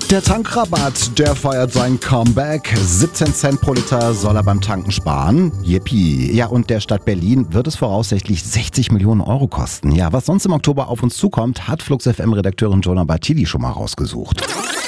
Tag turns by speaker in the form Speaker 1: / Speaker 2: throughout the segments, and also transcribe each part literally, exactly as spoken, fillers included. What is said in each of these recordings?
Speaker 1: Der Tankrabatt, der feiert sein Comeback. siebzehn Cent pro Liter soll er beim Tanken sparen. Yippie. Ja, und der Stadt Berlin wird es voraussichtlich sechzig Millionen Euro kosten. Ja, was sonst im Oktober auf uns zukommt, hat Flux F M-Redakteurin Jonah Bartili schon mal rausgesucht.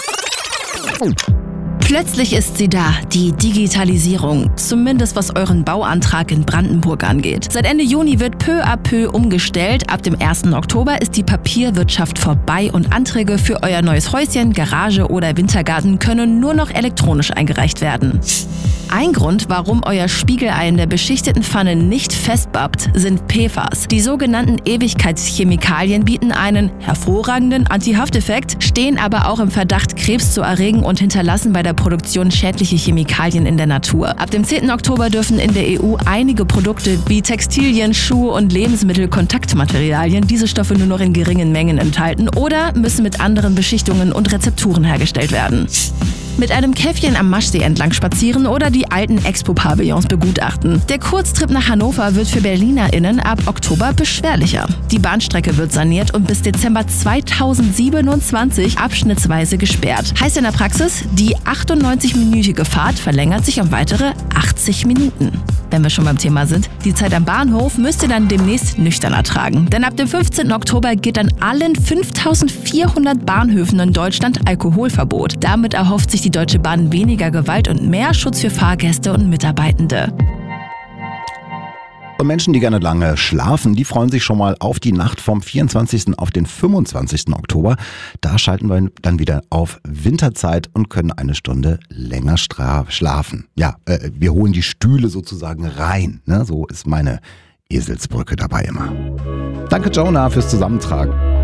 Speaker 2: Plötzlich ist sie da, die Digitalisierung. Zumindest was euren Bauantrag in Brandenburg angeht. Seit Ende Juni wird peu à peu umgestellt. Ab dem ersten Oktober ist die Papierwirtschaft vorbei und Anträge für euer neues Häuschen, Garage oder Wintergarten können nur noch elektronisch eingereicht werden. Ein Grund, warum euer Spiegelei in der beschichteten Pfanne nicht festbappt, sind P F A S. Die sogenannten Ewigkeitschemikalien bieten einen hervorragenden Anti-Hafteffekt, stehen aber auch im Verdacht, Krebs zu erregen und hinterlassen bei der Produktion schädliche Chemikalien in der Natur. Ab dem zehnten Oktober dürfen in der E U einige Produkte wie Textilien, Schuhe und Lebensmittelkontaktmaterialien diese Stoffe nur noch in geringen Mengen enthalten oder müssen mit anderen Beschichtungen und Rezepturen hergestellt werden. Mit einem Käffchen am Maschsee entlang spazieren oder die alten Expo-Pavillons begutachten. Der Kurztrip nach Hannover wird für BerlinerInnen ab Oktober beschwerlicher. Die Bahnstrecke wird saniert und bis Dezember zweitausendsiebenundzwanzig abschnittsweise gesperrt. Heißt in der Praxis, die achtundneunzig-minütige Fahrt verlängert sich um weitere achtzig Minuten. Wenn wir schon beim Thema sind, die Zeit am Bahnhof müsst ihr dann demnächst nüchtern ertragen. Denn ab dem fünfzehnten Oktober gilt an allen fünftausendvierhundert Bahnhöfen in Deutschland Alkoholverbot. Damit erhofft sich die Deutsche Bahn weniger Gewalt und mehr Schutz für Fahrgäste und Mitarbeitende.
Speaker 1: Und Menschen, die gerne lange schlafen, die freuen sich schon mal auf die Nacht vom vierundzwanzigsten auf den fünfundzwanzigsten Oktober. Da schalten wir dann wieder auf Winterzeit und können eine Stunde länger stra- schlafen. Ja, äh, wir holen die Stühle sozusagen rein. Ne? So ist meine Eselsbrücke dabei immer. Danke, Jonah, fürs Zusammentragen.